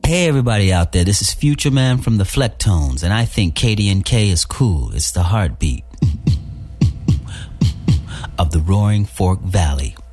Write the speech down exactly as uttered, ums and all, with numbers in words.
Hey everybody out there, this is Future Man from the Flecktones, and I think K D N K is cool. It's the heartbeat of the Roaring Fork Valley.